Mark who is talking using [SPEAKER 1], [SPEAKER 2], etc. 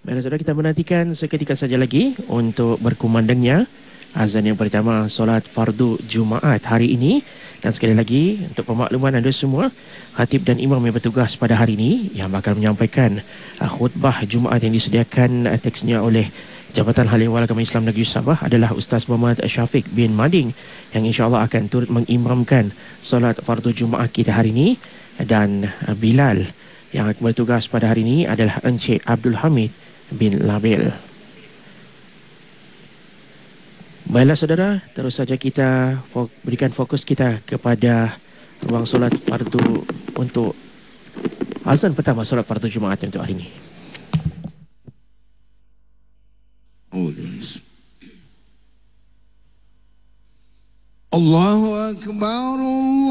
[SPEAKER 1] Baiklah saudara, kita menantikan seketika saja lagi untuk berkumandangnya azan yang pertama solat fardu Jumaat hari ini. Dan sekali lagi untuk pemakluman anda semua, khatib dan imam yang bertugas pada hari ini yang bakal menyampaikan khutbah Jumaat yang disediakan teksnya oleh Jabatan Halim Wal Agama Islam Negeri Sabah adalah Ustaz Muhammad Syafiq bin Mading yang insya-Allah akan turut mengimamkan solat fardu Jumaat kita hari ini. Dan Bilal yang akan bertugas pada hari ini adalah Encik Abdul Hamid bin Labil. Baiklah saudara, terus saja kita berikan fokus kita kepada ruang solat fardu untuk azan pertama solat fardu Jumaat untuk hari ini.
[SPEAKER 2] Allahu Akbar.